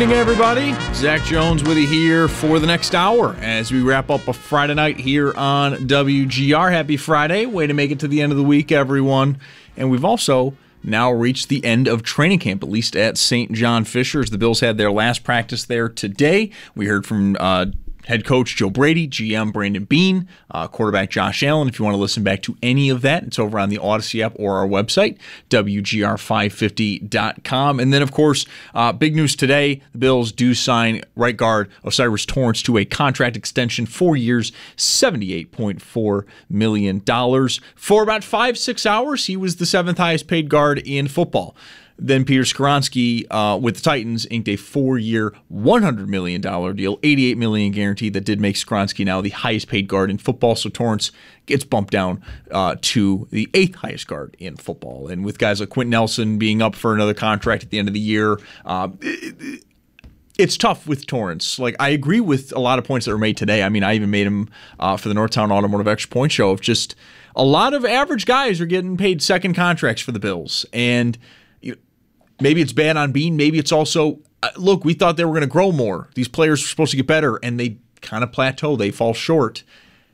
Hey everybody, Zach Jones with you here for the next hour as we wrap up a Friday night here on WGR. Happy Friday. Way to make it to the end of the week, everyone. And we've also now reached the end of training camp, at least at St. John Fisher, as the Bills had their last practice there today. We heard from head coach Joe Brady, GM Brandon Beane, quarterback Josh Allen. If you want to listen back to any of that, it's over on the Odyssey app or our website, WGR550.com. And then, of course, big news today, the Bills do sign right guard O'Cyrus Torrence to a contract extension, 4 years, $78.4 million. For about 5-6 hours, he was the seventh highest paid guard in football. Then Peter Skoronski with the Titans inked a 4-year, $100 million deal, $88 million guaranteed. That did make Skoronski now the highest paid guard in football. So Torrence gets bumped down to the 8th highest guard in football. And with guys like Quentin Nelson being up for another contract at the end of the year, it's tough with Torrence. Like, I agree with a lot of points that were made today. I mean, I even made them for the Northtown Automotive Extra Point Show of just a lot of average guys are getting paid second contracts for the Bills. And maybe it's bad on Beane. Maybe it's also, look, we thought they were going to grow more. These players were supposed to get better, and they kind of plateau. They fall short.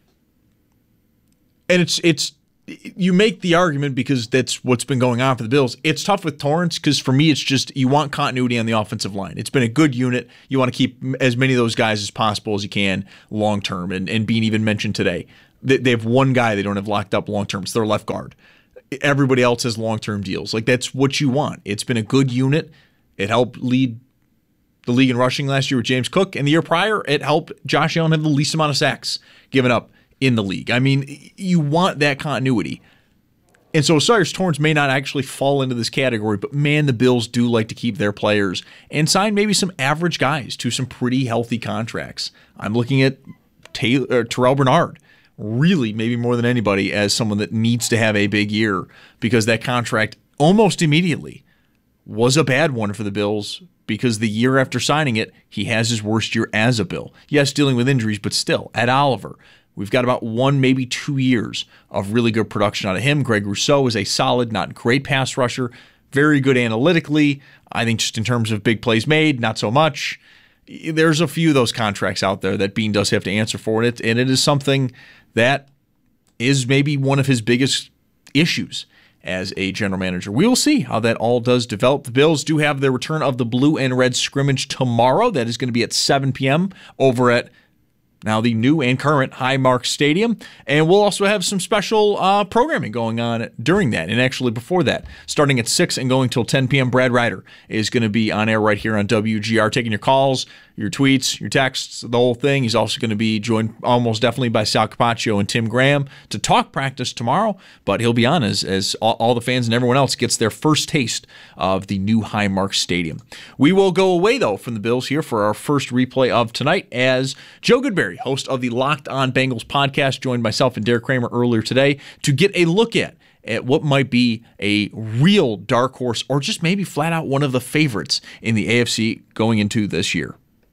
And it's you make the argument because that's what's been going on for the Bills. It's tough with Torrence because for me, it's just you want continuity on the offensive line. It's been a good unit. You want to keep as many of those guys as possible as you can long term. And Beane even mentioned today that they have one guy they don't have locked up long term. It's their left guard. Everybody else has long-term deals. Like, that's what you want. It's been a good unit. It helped lead the league in rushing last year with James Cook. And the year prior, it helped Josh Allen have the least amount of sacks given up in the league. I mean, you want that continuity. And so O'Cyrus Torrence may not actually fall into this category, but man, the Bills do like to keep their players and sign maybe some average guys to some pretty healthy contracts. I'm looking at Terrell Bernard, really maybe more than anybody, as someone that needs to have a big year because that contract almost immediately was a bad one for the Bills because the year after signing it, he has his worst year as a Bill. Yes, dealing with injuries, but still, Ed Oliver, we've got about 1, maybe 2 years of really good production out of him. Greg Rousseau is a solid, not great pass rusher, very good analytically. I think just in terms of big plays made, not so much. There's a few of those contracts out there that Beane does have to answer for, and it is something that is maybe one of his biggest issues as a general manager. We will see how that all does develop. The Bills do have their return of the blue and red scrimmage tomorrow. That is going to be at 7 p.m. over at now the new and current Highmark Stadium. And we'll also have some special programming going on during that. And actually before that, starting at 6 and going till 10 p.m., Brad Ryder is going to be on air right here on WGR, taking your calls, your tweets, your texts, the whole thing. He's also going to be joined almost definitely by Sal Capaccio and Tim Graham to talk practice tomorrow, but he'll be on as all the fans and everyone else gets their first taste of the new Highmark Stadium. We will go away, though, from the Bills here for our first replay of tonight as Joe Goodberry, host of the Locked On Bengals podcast, joined myself and Derek Kramer earlier today to get a look at what might be a real dark horse or just maybe flat out one of the favorites in the AFC going into this year.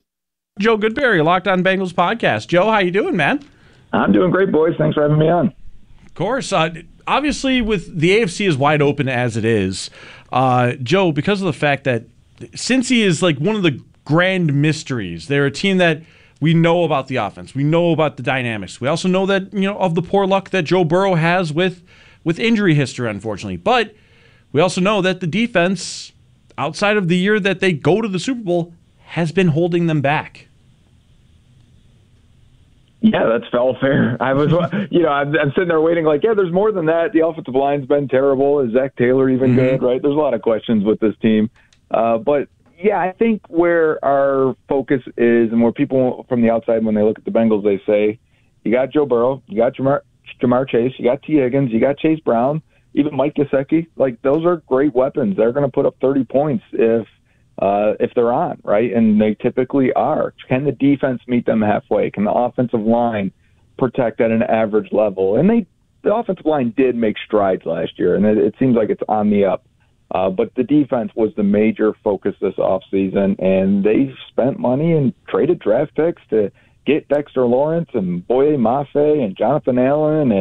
Joe Goodberry, Locked On Bengals podcast. Joe, how you doing, man? I'm doing great, boys. Thanks for having me on. Of course. Obviously, with the AFC as wide open as it is, Joe, because of the fact that Cincy is like one of the grand mysteries, they're a team that we know about the offense. We know about the dynamics. We also know that, of the poor luck that Joe Burrow has with injury history, unfortunately. But we also know that the defense, outside of the year that they go to the Super Bowl, has been holding them back. Yeah, that's all fair. I'm sitting there waiting like, there's more than that. The offensive line's been terrible. Is Zach Taylor even good, right? There's a lot of questions with this team. But, yeah, I think where our focus is and where people from the outside, when they look at the Bengals, they say, you got Joe Burrow, you got Jamar Chase, you got T. Higgins, you got Chase Brown, even Mike Gesicki. Like, those are great weapons. They're going to put up 30 points if they're on, right? And they typically are. Can the defense meet them halfway? Can the offensive line protect at an average level? And the offensive line did make strides last year, and it seems like it's on the up. But the defense was the major focus this offseason, and they spent money and traded draft picks to get Dexter Lawrence and Boye Mafe and Jonathan Allen and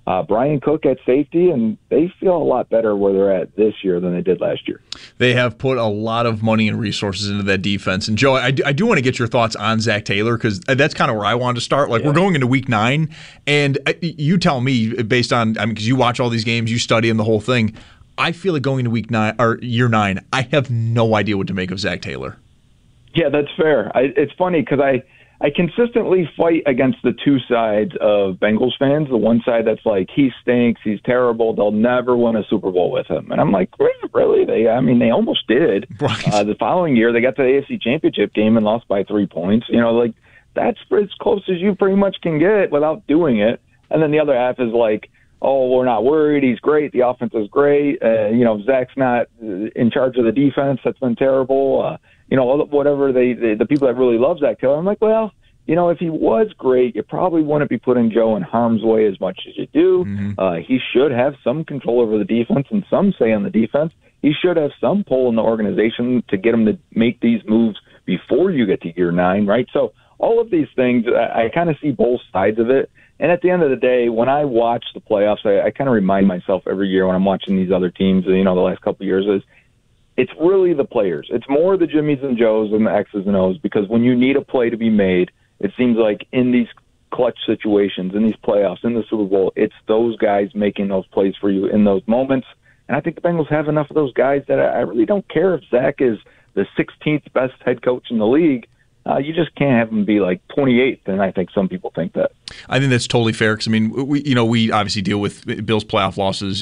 Brian Cook at safety, and they feel a lot better where they're at this year than they did last year. They have put a lot of money and resources into that defense. And, Joe, I do want to get your thoughts on Zach Taylor because that's kind of where I wanted to start. Like, we're going into Week 9, and you tell me based on – because you watch all these games, you study them, the whole thing. I feel like going into Week 9 or Year 9, I have no idea what to make of Zach Taylor. Yeah, that's fair. It's funny because I consistently fight against the two sides of Bengals fans. The one side that's like, he stinks, he's terrible, they'll never win a Super Bowl with him. And I'm like, really? They almost did. Right. The following year, they got to the AFC Championship game and lost by 3 points. Like that's as close as you pretty much can get without doing it. And then the other half is like, oh, we're not worried, he's great, the offense is great. Zach's not in charge of the defense, that's been terrible. Whatever the people that really love Zach Taylor, I'm like, well, if he was great, you probably wouldn't be putting Joe in harm's way as much as you do. Mm-hmm. He should have some control over the defense and some say on the defense. He should have some pull in the organization to get him to make these moves before you get to Year 9, right? So all of these things, I kind of see both sides of it. And at the end of the day, when I watch the playoffs, I kind of remind myself every year when I'm watching these other teams, the last couple of years, is it's really the players. It's more the Jimmys and Joes and the X's and O's, because when you need a play to be made, it seems like in these clutch situations, in these playoffs, in the Super Bowl, it's those guys making those plays for you in those moments. And I think the Bengals have enough of those guys that I really don't care if Zach is the 16th best head coach in the league. You just can't have him be like 28th, and I think some people think that. I think that's totally fair because, we obviously deal with Bills' playoff losses